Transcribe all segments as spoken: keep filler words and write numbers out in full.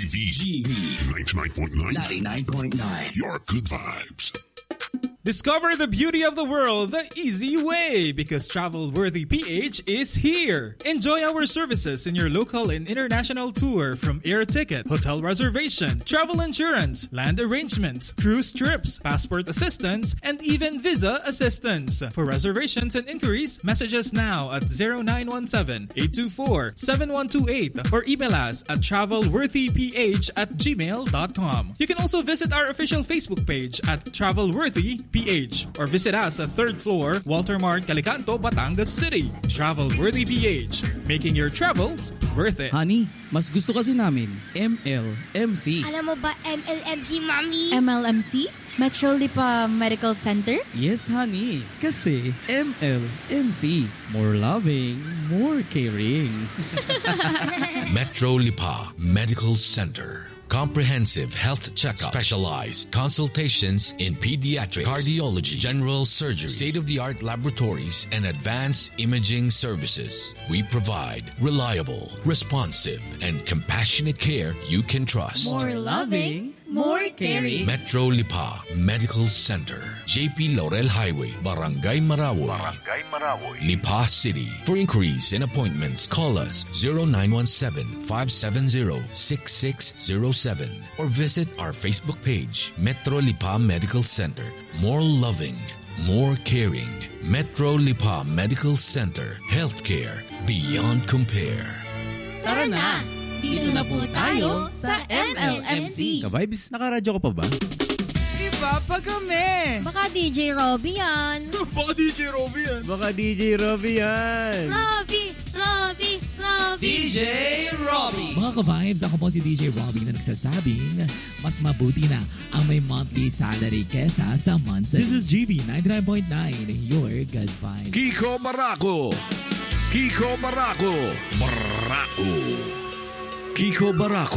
V. G V. ninety-nine point nine. ninety-nine point nine. Your good vibes. Discover the beauty of the world the easy way because Travel Worthy P H is here. Enjoy our services in your local and international tour from air ticket, hotel reservation, travel insurance, land arrangements, cruise trips, passport assistance, and even visa assistance. For reservations and inquiries, message us now at zero nine one seven, eight two four, seven one two eight or email us at travelworthyph at gmail dot com. You can also visit our official Facebook page at Travelworthy P H or visit us at third floor, Walter Mart, Calicanto, Batangas City. Travel Worthy P H, making your travels worth it. Honey, mas gusto kasi namin M L M C. Alam mo ba M L M C, Mommy? M L M C? Metro Lipa Medical Center? Yes, honey. Kasi M L M C. More loving, more caring. Metro Lipa Medical Center. Comprehensive health checkup, specialized consultations in pediatrics, cardiology, general surgery, state-of-the-art laboratories, and advanced imaging services. We provide reliable, responsive, and compassionate care you can trust. More loving, more caring. Metro Lipa Medical Center, J P Laurel Highway, Barangay Marawoy, Barangay Marawoy, Lipa City. For inquiries and appointments, call us zero nine one seven, five seven zero, six six zero seven or visit our Facebook page, Metro Lipa Medical Center. More loving, more caring. Metro Lipa Medical Center. Healthcare beyond compare. Tara na! Dito na po tayo sa M L M C. Ka-vibes, nakaradyo ka pa ba? Iba pa kami! Baka D J Robbie yan. Baka D J Robbie yan. Baka D J Robbie yan. Robbie, Robbie, Robbie. D J Robbie. Mga ka-vibes, ako po si D J Robbie na nagsasabing mas mabuti na ang may monthly salary kesa sa months. This is G V ninety-nine point nine, your good vibes. Kiko Barako. Kiko Barako. Barako. Kiko Barako.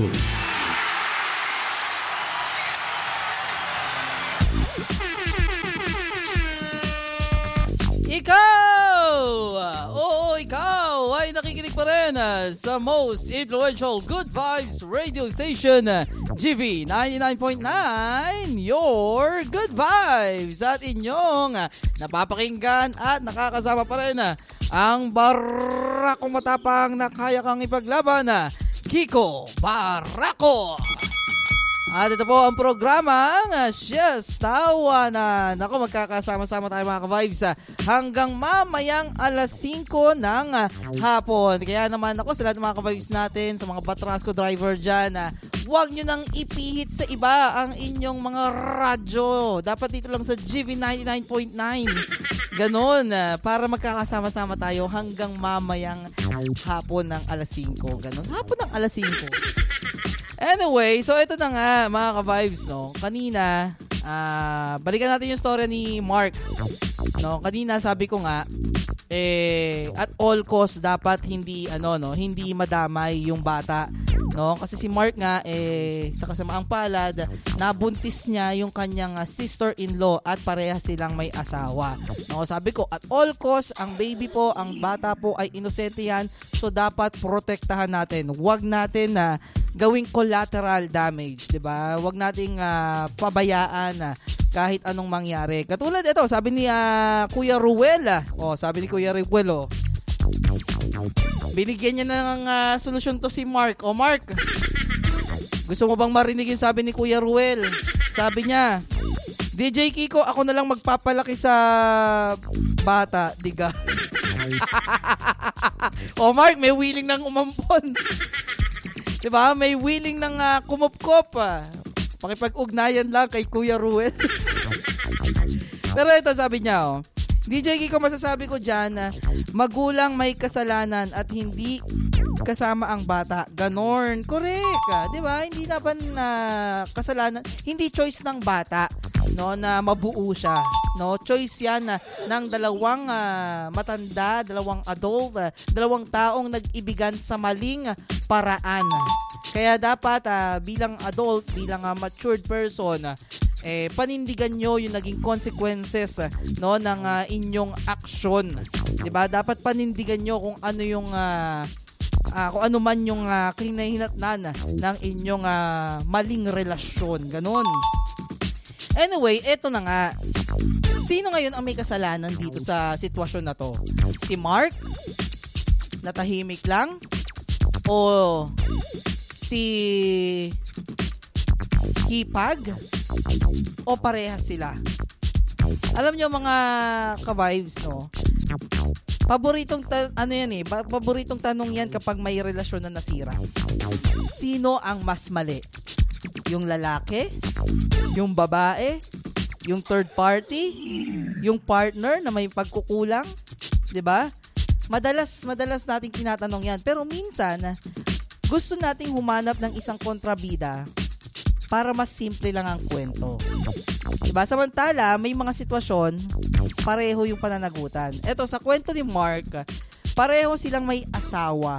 Ikaw! Oo, ikaw ay nakikinig pa rin uh, sa most influential Good Vibes radio station, uh, G V ninety-nine point nine, your Good Vibes. At inyong uh, napapakinggan at nakakasama pa rin uh, ang barakong matapang na kaya kang ipaglaban na uh, Kiko Barako. At ito po ang programang uh, Siyas Tawanan. Ako, magkakasama-sama tayo mga ka-vibes uh, hanggang mamayang alas singko ng uh, hapon. Kaya naman ako sa lahat ng mga ka-vibes natin, sa mga Batrasco driver dyan, uh, huwag nyo nang ipihit sa iba ang inyong mga radyo. Dapat dito lang sa G V ninety-nine point nine. Ganon, uh, para magkakasama-sama tayo hanggang mamayang hapon ng alas singko. Ganon, hapon ng alas singko. Anyway, so ito na nga mga ka-vibes, no. Kanina, uh, balikan natin yung story ni Mark. No, kanina sabi ko nga eh at all cost dapat hindi ano no, hindi madamay yung bata, no? Kasi si Mark nga eh sa kasamaang palad, nabuntis niya yung kanyang uh, sister-in-law at parehas silang may asawa. No, sabi ko at all cost ang baby po, ang bata po ay inosente yan. So dapat protektahan natin. Huwag natin na uh, gawing collateral damage, 'di ba? Huwag nating uh, pabayaan na uh, kahit anong mangyari. Katulad ito, sabi ni uh, Kuya Ruel, ah. Oh, sabi ni Kuya Ruel, oh. Binigyan niya ng uh, solusyon to si Mark. Oh, Mark. Gusto mo bang marinig yung sabi ni Kuya Ruel? Sabi niya, D J Kiko, ako na lang magpapalaki sa bata, diga. Oh, Mark, may willing ng umampon. Diba? May willing ng uh, kumupkop. Ah. Pakipag-ugnayan lang kay Kuya Ruel. Pero ito sabi niya, oh. D J Kiko, masasabi ko dyan na magulang may kasalanan at hindi kasama ang bata. Ganon. Correct. Ah. Diba? Hindi naman uh, kasalanan. Hindi choice ng bata, no, na mabuo siya. No, choice 'yan na uh, ng dalawang uh, matanda, dalawang adult, uh, dalawang taong nag-ibigan sa maling paraan. Kaya dapat uh, bilang adult, bilang uh, matured person, uh, eh panindigan nyo yung naging consequences uh, no ng uh, inyong action. 'Di ba? Dapat panindigan nyo kung ano yung uh, uh, kung ano man yung uh, kinahinatnan ng inyong uh, maling relasyon. Ganon. Anyway, eto na nga. Sino ngayon ang may kasalanan dito sa sitwasyon na to? Si Mark? Natahimik lang? O si Hipag? O parehas sila? Alam nyo mga ka-vibes, no? Paboritong ta- ano yan eh, paboritong tanong yan kapag may relasyon na nasira. Sino ang mas mali? Yung lalaki? Yung babae? Yung third party? Yung partner na may pagkukulang? 'Di ba? Madalas madalas nating tinatanong yan. Pero minsan, gusto nating humanap ng isang kontrabida para mas simple lang ang kwento. Diba? Samantala, may mga sitwasyon, pareho yung pananagutan. Eto, sa kwento ni Mark, pareho silang may asawa.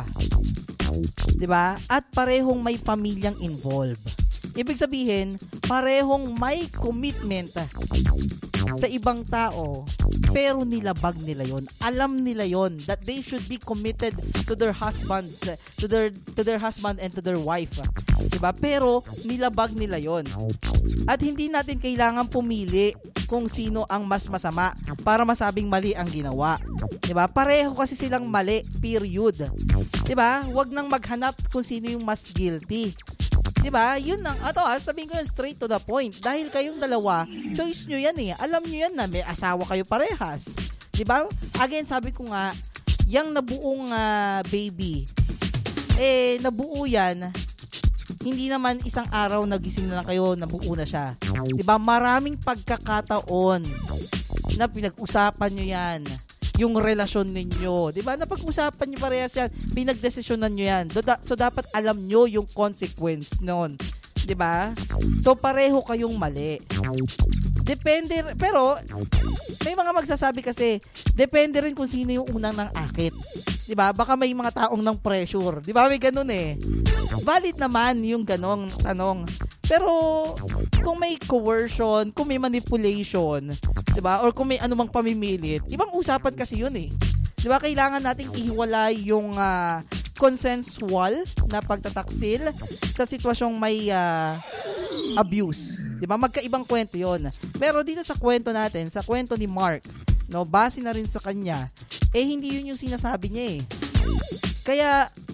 Diba? At parehong may pamilyang involved. Ibig sabihin, parehong may commitment sa ibang tao, pero nilabag nila yon. Alam nila yon that they should be committed to their husbands, to their to their husband and to their wife. Diba? Pero nilabag nila yon. At hindi natin kailangan pumili kung sino ang mas masama para masabing mali ang ginawa. Diba? Pareho kasi silang mali, period. Diba? Huwag nang maghanap kung sino yung mas guilty. Diba? Yun ang, ato ha, sabihin ko yun straight to the point. Dahil kayong dalawa, choice nyo yan eh. Alam nyo yan na may asawa kayo parehas. Diba? Again, sabi ko nga, yung nabuong uh, baby, eh, nabuo yan, hindi naman isang araw nagising na lang kayo, nabuo na siya. Diba? Maraming pagkakataon na pinag-usapan nyo yan. Yung relasyon ninyo. Diba? Napag-usapan nyo parehas yan. Pinagdesisyonan nyo yan. So, dapat alam nyo yung consequence nun. Diba? So, pareho kayong mali. Depende, pero, may mga magsasabi kasi, depende rin kung sino yung unang nang akit. Diba? Baka may mga taong nang pressure. Diba? May ganun eh. Valid naman yung ganong tanong. Pero, kung may coercion, kung may manipulation, diba? Or kung may anumang pamimilit, ibang usapan kasi yun eh. Diba? Kailangan nating ihiwalay yung uh, consensual na pagtataksil sa sitwasyong may uh, abuse. Diba? Magkaibang kwento yun. Pero dito sa kwento natin, sa kwento ni Mark, no, base na rin sa kanya, eh hindi yun yung sinasabi niya eh. Kaya,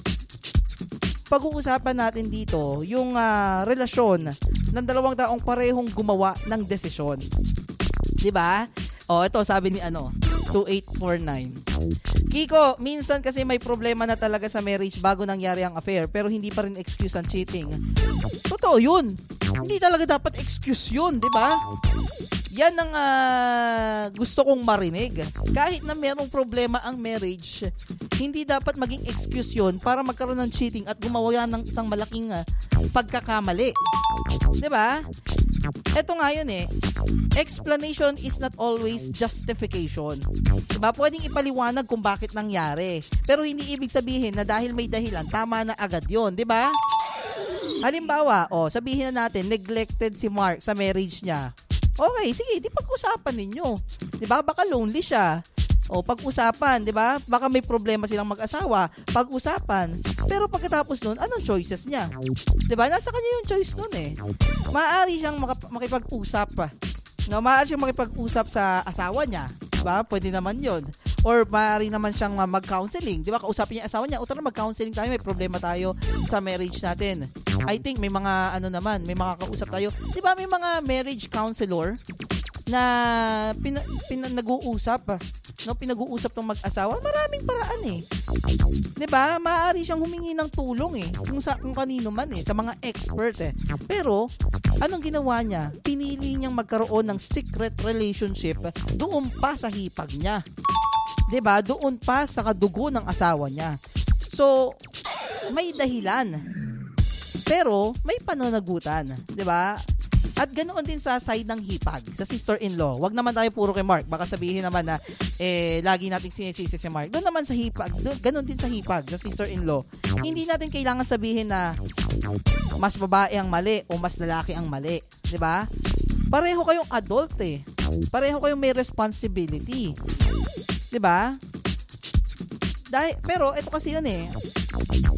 pag-uusapan natin dito yung uh, relasyon ng dalawang taong parehong gumawa ng desisyon. Diba? O, ito sabi ni ano, two eight four nine. Kiko, minsan kasi may problema na talaga sa marriage bago nangyari ang affair, pero hindi pa rin excuse ang cheating. Totoo yun. Hindi talaga dapat excuse yun, diba? Yan ang uh, gusto kong marinig. Kahit na merong problema ang marriage, hindi dapat maging excuse yun para magkaroon ng cheating at gumawa ng isang malaking uh, pagkakamali. Diba? Eto nga yun eh. Explanation is not always justification. Diba? Pwedeng ipaliwanag kung bakit nangyari. Pero hindi ibig sabihin na dahil may dahilan, tama na agad yun. Diba? Halimbawa, oh, sabihin na natin, neglected si Mark sa marriage niya. Okay, sige, di pag-usapan ninyo. Di ba? Baka lonely siya. O, pag-usapan, di ba? Baka may problema silang mag-asawa. Pag-usapan. Pero pagkatapos nun, anong choices niya? Di ba? Nasa kanya yung choice nun eh. Maaari siyang makap- makipag-usap pa. No, maaari siyang makipag-usap sa asawa niya. Di ba? Pwede naman yun. Or maaari naman siyang mag-counseling. Di ba? Kausapin niya asawa niya. O tara, mag-counseling tayo. May problema tayo sa marriage natin. I think may mga ano naman, may mga kausap tayo. Di ba? May mga marriage counselor na pina, pina, nag-uusap. No? Pinag-uusap ng mag-asawa. Maraming paraan eh. Di ba? Maaari siyang humingi ng tulong eh. Kung, sa, kung kanino man eh. Sa mga expert eh. Pero, anong ginawa niya? Pinili niyang magkaroon ng secret relationship doon pa sa hipag niya. Diba? Doon pa sa kadugo ng asawa niya. So, may dahilan. Pero, may pananagutan. Diba? At ganoon din sa side ng hipag, sa sister-in-law. Wag naman tayo puro kay Mark. Baka sabihin naman na, eh, lagi nating sinisisi si Mark. Doon naman sa hipag, doon, ganoon din sa hipag, sa sister-in-law. Hindi natin kailangan sabihin na mas babae ang mali o mas lalaki ang mali. Diba? Pareho kayong adult eh. Pareho kayong may responsibility. Diba? Dahil, pero ito kasi yun eh.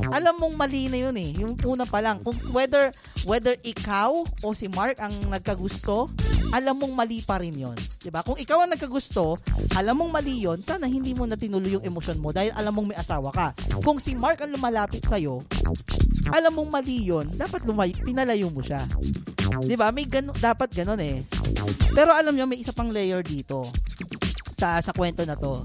alam mong mali na yun eh. Yung una pa lang. Kung whether, whether ikaw o si Mark ang nagkagusto, alam mong mali pa rin yun. Diba? Kung ikaw ang nagkagusto, alam mong mali yun, sana hindi mo na tinuloy yung emosyon mo dahil alam mong may asawa ka. Kung si Mark ang lumalapit sa'yo, alam mong mali yun, dapat lumay- pinalayo mo siya. Diba? May gano- dapat ganon eh. Pero alam nyo, may isa pang layer dito sa, sa kwento na to.